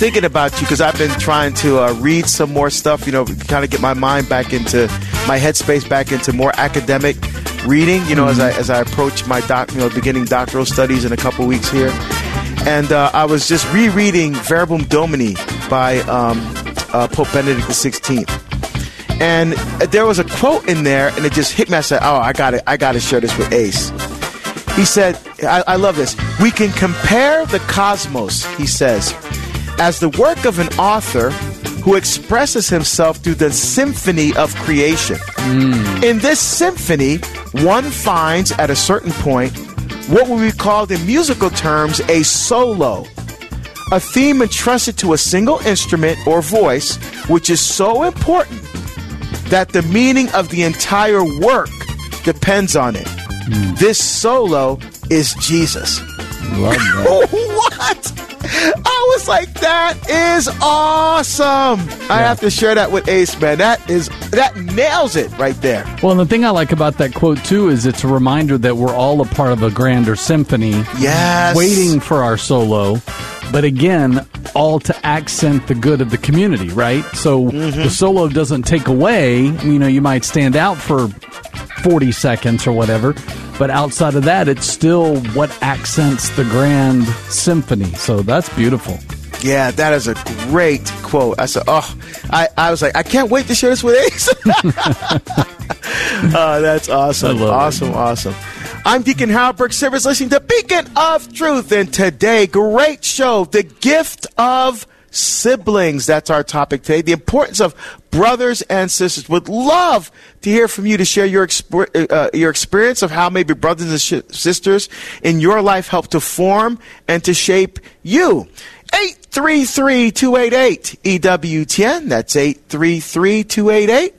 thinking about you because I've been trying to read some more stuff, kind of get my mind back into my headspace, back into more academic reading, as I approach my beginning doctoral studies in a couple weeks here. And I was just rereading Verbum Domini by Pope Benedict XVI. And there was a quote in there, and it just hit me. I said, I got to share this with Ace. He said, I love this. We can compare the cosmos, he says, as the work of an author who expresses himself through the symphony of creation. In this symphony, one finds at a certain point what would be called in musical terms a solo, a theme entrusted to a single instrument or voice, which is so important that the meaning of the entire work depends on it. This solo is Jesus. Love that. What? I was like, that is awesome. I have to share that with Ace, man. That nails it right there. Well, and the thing I like about that quote, too, is it's a reminder that we're all a part of a grander symphony. Yes. Waiting for our solo. But again, all to accent the good of the community, right? So the solo doesn't take away. You might stand out for 40 seconds or whatever, but outside of that, it's still what accents the grand symphony. So that's beautiful. Yeah, that is a great quote. I said, I was like, I can't wait to share this with Ace. That's awesome. Awesome. I'm Deacon Harold Burke Sivers, listening to Beacon of Truth, and today, great show, the gift of siblings. That's our topic today, the importance of brothers and sisters. Would love to hear from you to share your experience of how maybe brothers and sisters in your life help to form and to shape you. 833-288-EWTN. That's 833-288-3986.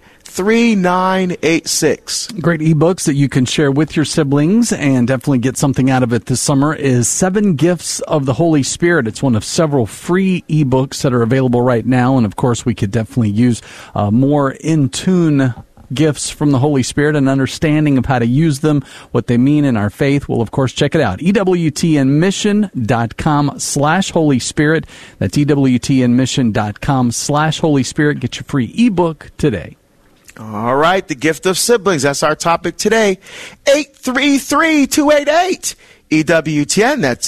Great ebooks that you can share with your siblings and definitely get something out of it this summer is 7 Gifts of the Holy Spirit. It's one of several free ebooks that are available right now. And of course, we could definitely use more in tune gifts from the Holy Spirit and understanding of how to use them, what they mean in our faith. Well, of course, check it out. EWTNmission.com/Holy Spirit. That's EWTNmission.com/Holy Spirit. Get your free ebook today. All right, the gift of siblings. That's our topic today. 833-288-EWTN. That's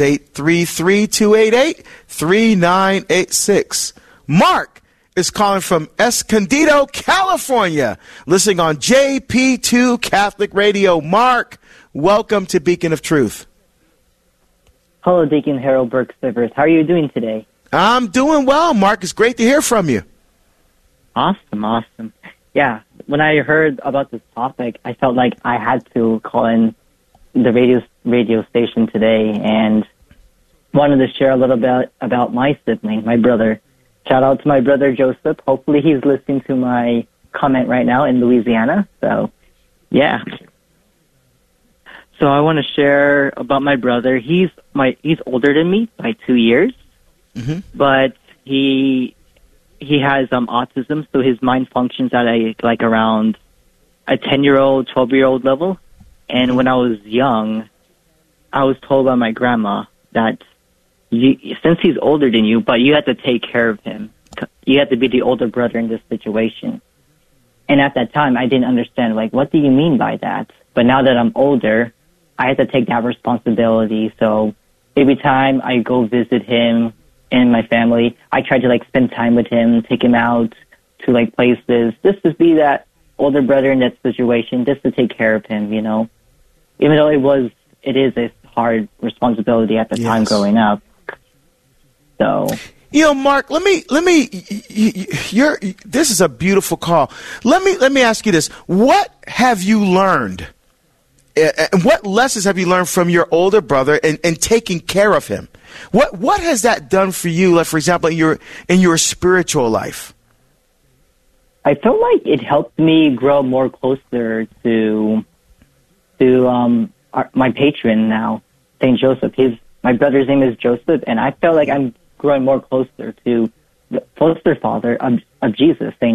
833-288-3986. Mark is calling from Escondido, California, listening on JP2 Catholic Radio. Mark, welcome to Beacon of Truth. Hello, Deacon Harold Burke Sivers. How are you doing today? I'm doing well, Mark. It's great to hear from you. Awesome. Yeah, when I heard about this topic, I felt like I had to call in the radio station today and wanted to share a little bit about my sibling, my brother. Shout out to my brother Joseph. Hopefully he's listening to my comment right now in Louisiana. So, yeah. So I want to share about my brother. He's older than me by 2 years, but he has autism, so his mind functions at around a 10-year-old, 12-year-old level. And when I was young, I was told by my grandma that since he's older than you, but you have to take care of him. You have to be the older brother in this situation. And at that time, I didn't understand, what do you mean by that? But now that I'm older, I have to take that responsibility. So every time I go visit him and my family, I try to spend time with him, take him out to places, just to be that older brother in that situation, just to take care of him, Even though it is a hard responsibility at the time growing up. So, Mark, this is a beautiful call. Let me ask you this. What have you learned? And what lessons have you learned from your older brother and taking care of him? What has that done for you, for example, in your spiritual life? I feel like it helped me grow more closer to my patron now, Saint Joseph. My brother's name is Joseph, and I feel like I'm growing more closer to the foster father of Jesus, Saint